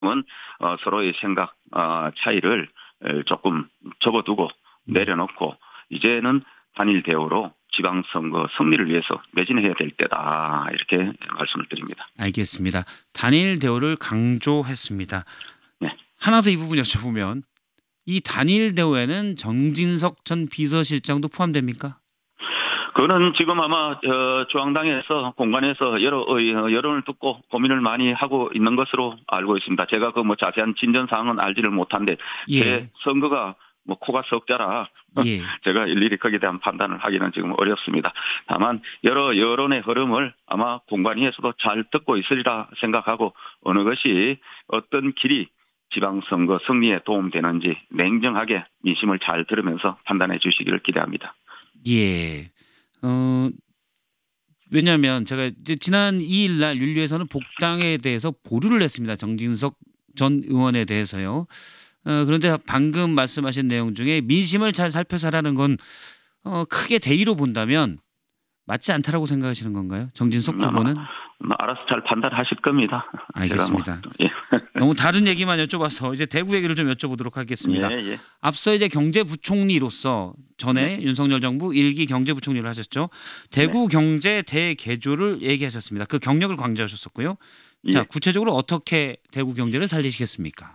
서로의 생각 차이를 조금 접어두고 내려놓고 이제는 단일 대우로 지방선거 승리를 위해서 매진해야 될 때다 이렇게 말씀을 드립니다. 알겠습니다. 단일 대우를 강조했습니다. 네. 하나 더 이 부분 여쭤보면 이 단일 대우에는 정진석 전 비서실장도 포함됩니까? 그거는 지금 아마 중앙당에서 공관에서 여론을 듣고 고민을 많이 하고 있는 것으로 알고 있습니다. 제가 그 자세한 진전 사항은 알지를 못한데 제 선거가 코가 석자라 제가 일일이 거기에 대한 판단을 하기는 지금 어렵습니다. 다만 여론의 흐름을 아마 공관위에서도 잘 듣고 있으리라 생각하고 어느 것이 어떤 길이 지방선거 승리에 도움되는지 냉정하게 민심을 잘 들으면서 판단해 주시기를 기대합니다. 예. 왜냐하면 제가 이제 지난 2일 날 윤리에서는 복당에 대해서 보류를 했습니다. 정진석 전 의원에 대해서요. 그런데 방금 말씀하신 내용 중에 민심을 잘 살펴서 하라는 건 크게 대의로 본다면 맞지 않다라고 생각하시는 건가요? 정진석 후보는? 알아서 잘 판단하실 겁니다. 알겠습니다. 너무 다른 얘기만 여쭤봐서 이제 대구 얘기를 좀 여쭤보도록 하겠습니다. 앞서 이제 경제부총리로서 전에 윤석열 정부 1기 경제부총리를 하셨죠. 대구 경제 대개조를 얘기하셨습니다. 그 경력을 강조하셨었고요. 자, 구체적으로 어떻게 대구 경제를 살리시겠습니까?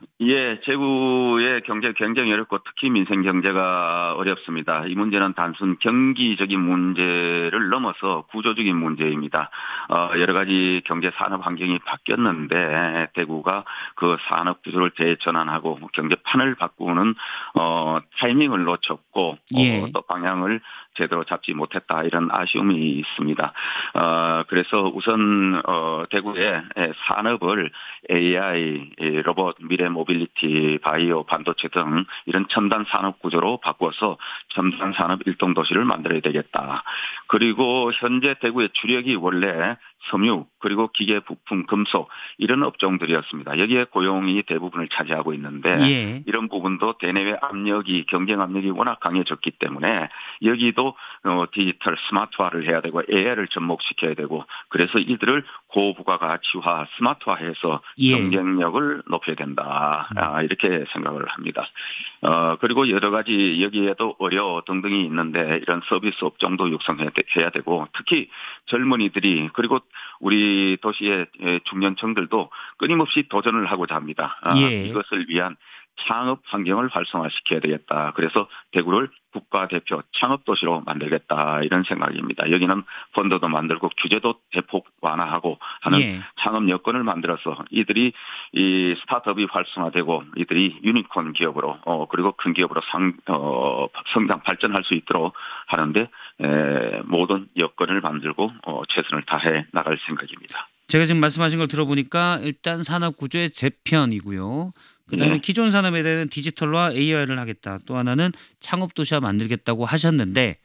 대구의 경제 굉장히 어렵고 특히 민생 경제가 어렵습니다. 이 문제는 단순 경기적인 문제를 넘어서 구조적인 문제입니다. 여러 가지 경제 산업 환경이 바뀌었는데 대구가 그 산업 구조를 재전환하고 경제판을 바꾸는 타이밍을 놓쳤고 또 방향을 제대로 잡지 못했다 이런 아쉬움이 있습니다. 그래서 우선 대구의 산업을 AI, 로봇, 미래 모빌리티, 바이오, 반도체 등 이런 첨단 산업 구조로 바꿔서 첨단 산업 일동 도시를 만들어야 되겠다. 그리고 현재 대구의 주력이 원래 섬유 그리고 기계 부품 금속 이런 업종들이었습니다. 여기에 고용이 대부분을 차지하고 있는데 이런 부분도 대내외 압력이 경쟁 압력이 워낙 강해졌기 때문에 여기도 디지털 스마트화를 해야 되고 AI를 접목시켜야 되고 그래서 이들을 고부가가치화 스마트화해서 경쟁력을 높여야 된다. 이렇게 생각을 합니다. 그리고 여러 가지 여기에도 의료 등등이 있는데 이런 서비스 업종도 육성해야 되고 특히 젊은이들이 그리고 우리 도시의 중년층들도 끊임없이 도전을 하고자 합니다. 이것을 위한 창업 환경을 활성화시켜야 되겠다. 그래서 대구를 국가대표 창업도시로 만들겠다 이런 생각입니다. 여기는 펀드도 만들고 규제도 대폭 완화하고 하는 창업 여건을 만들어서 이들이 이 스타트업이 활성화되고 이들이 유니콘 기업으로 그리고 큰 기업으로 성장 발전할 수 있도록 하는데 모든 여건을 만들고 최선을 다해 나갈 생각입니다. 제가 지금 말씀하신 걸 들어보니까 일단 산업구조의 재편이고요. 그다음에 기존 산업에 대한 디지털화 AI를 하겠다. 또 하나는 창업도시화 만들겠다고 하셨는데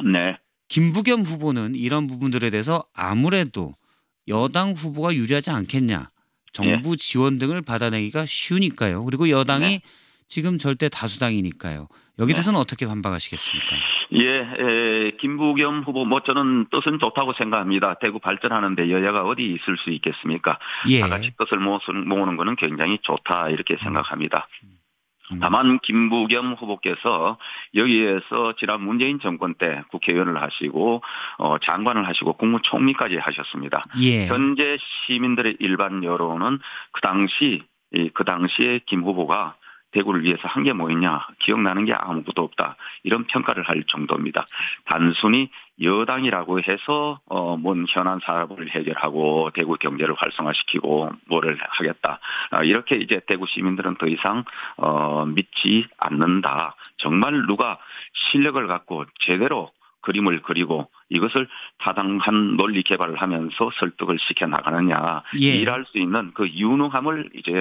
김부겸 후보는 이런 부분들에 대해서 아무래도 여당 후보가 유리하지 않겠냐. 정부 지원 등을 받아내기가 쉬우니까요. 그리고 여당이 지금 절대 다수당이니까요. 여기 대해서는 어떻게 반박하시겠습니까? 김부겸 후보 저는 뜻은 좋다고 생각합니다. 대구 발전하는데 여야가 어디 있을 수 있겠습니까? 다 같이 뜻을 모으는 것은 굉장히 좋다 이렇게 생각합니다. 다만 김부겸 후보께서 여기에서 지난 문재인 정권 때 국회의원을 하시고 장관을 하시고 국무총리까지 하셨습니다. 현재 시민들의 일반 여론은 그 당시에 김 후보가 대구를 위해서 한 게 뭐 있냐 기억나는 게 아무것도 없다 이런 평가를 할 정도입니다. 단순히 여당이라고 해서 뭔 현안 사업을 해결하고 대구 경제를 활성화시키고 뭐를 하겠다 이렇게 이제 대구 시민들은 더 이상 믿지 않는다. 정말 누가 실력을 갖고 제대로 그림을 그리고 이것을 타당한 논리 개발을 하면서 설득을 시켜 나가느냐 일할 수 있는 그 유능함을 이제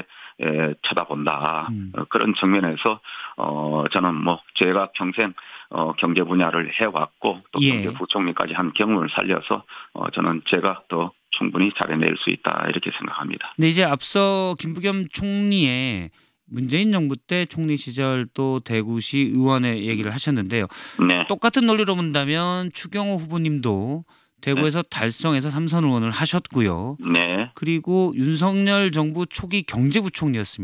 쳐다본다. 그런 측면에서 저는 제가 평생 경제 분야를 해왔고 또 경제부총리까지 한 경험을 살려서 저는 제가 더 충분히 잘해낼 수 있다 이렇게 생각합니다. 근데 이제 앞서 김부겸 총리의 문재인 정부 때 총리 시절 또 대구시 의원의 얘기를 하셨는데요. 똑같은 논리로 본다면 추경호 후보님도 대구에서 달성해서 3선 의원을 하셨고요. 네. 그리고 윤석열 정부 초기 경제부총리였습니다.